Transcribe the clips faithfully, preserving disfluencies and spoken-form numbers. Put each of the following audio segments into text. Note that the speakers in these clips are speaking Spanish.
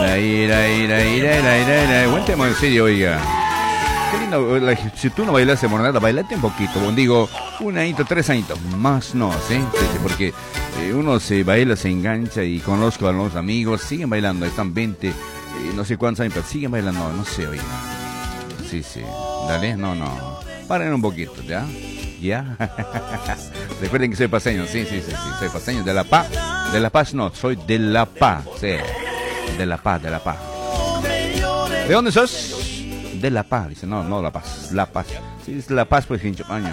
ira, ira, ira, ira, ira, ira. Buen tema, en serio, oiga. Qué lindo, la, si tú no bailas mornada, bailate un poquito. Bueno, digo, un añito, tres añitos, más no, ¿sí? Sí, sí, porque eh, uno se baila, se engancha y conozco a los amigos, siguen bailando, están veinte, eh, no sé cuántos años, pero siguen bailando, no sé, oiga. Sí, sí, dale, no, no, paren un poquito, ¿ya? ¿Ya? Recuerden que soy paseño, sí, sí, sí, sí, soy paseño, de La Paz, de La Paz no, soy de La Paz, sí, de La Paz, de La Paz. ¿De dónde sos? De La Paz, dice, no, no La Paz, La Paz. Si es La Paz, pues hincho año.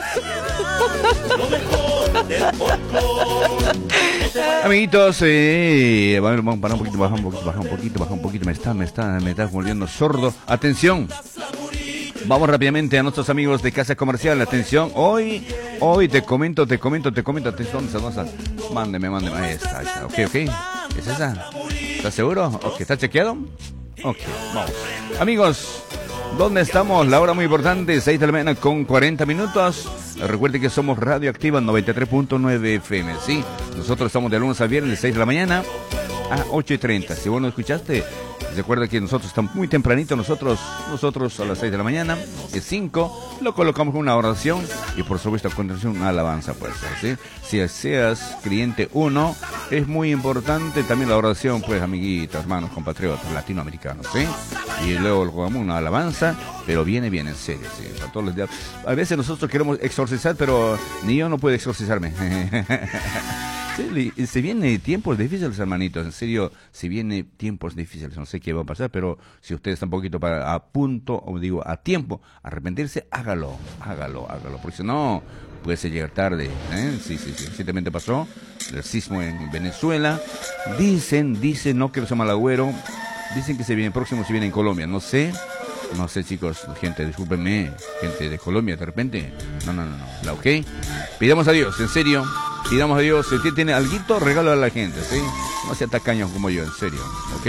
Amiguitos, eh, vamos para un poquito, baja un poquito, baja un poquito, baja un poquito, me está, me está, me está volviendo sordo. Atención, vamos rápidamente a nuestros amigos de Casa Comercial. Atención, hoy, hoy te comento, te comento, te comento, atención, ¿dónde está? Mándeme, mándeme, ahí está, ahí está, ok, ok, ¿es esa? ¿Estás seguro? Ok, ¿está chequeado? Ok, vamos. Amigos, ¿dónde estamos? La hora muy importante, seis de la mañana con cuarenta minutos. Recuerde que somos Radio Activa noventa y tres punto nueve F M, ¿sí? Nosotros estamos de lunes a viernes de seis de la mañana a ocho y treinta. Si vos no escuchaste, recuerda que nosotros estamos muy tempranito, nosotros nosotros a las seis de la mañana, es cinco, lo colocamos con una oración y por supuesto a continuación una alabanza, pues, ¿sí? Si seas cliente uno, es muy importante también la oración, pues, amiguitos, hermanos, compatriotas, latinoamericanos, ¿sí? Y luego jugamos una alabanza, pero viene bien en serio, ¿sí? Para todos los días. A veces nosotros queremos exorcizar, pero ni yo no puedo exorcizarme. Sí, se vienen tiempos difíciles, hermanitos, en serio, se vienen tiempos difíciles, no sé qué va a pasar, pero si ustedes están un poquito para, a punto, o digo, a tiempo, a arrepentirse, hágalo, hágalo, hágalo, porque si no, puede llegar tarde, ¿eh? Sí, sí, sí, recientemente pasó el sismo en Venezuela, dicen, dicen, no quiero ser malagüero, dicen que se viene próximo, se viene en Colombia, no sé, no sé, chicos, gente, discúlpenme, gente de Colombia, de repente, no, no, no, no, ¿la ok? Pidamos a Dios, en serio. Pidamos a Dios, si usted tiene alguito, regalo a la gente, ¿sí? No sea tacaños como yo, en serio, ¿ok?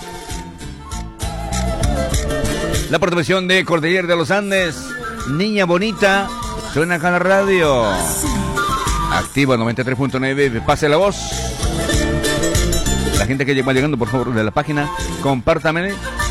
La participación de Cordillera de los Andes, Niña Bonita, suena acá en la radio. Activa noventa y tres punto nueve, pase la voz. La gente que va llegando, por favor, de la página, compártame.